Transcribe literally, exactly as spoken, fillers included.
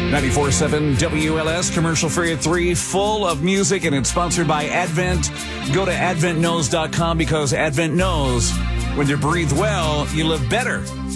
ninety-four point seven W L S, commercial free at three, full of music, and it's sponsored by Advent. Go to advent knows dot com because Advent knows when you breathe well, you live better.